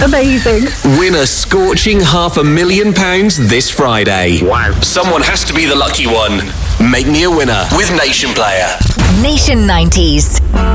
Amazing. Win a scorching £500,000 this Friday. Wow. Someone has to be the lucky one. Make me a winner with Nation Player. Nation 90s.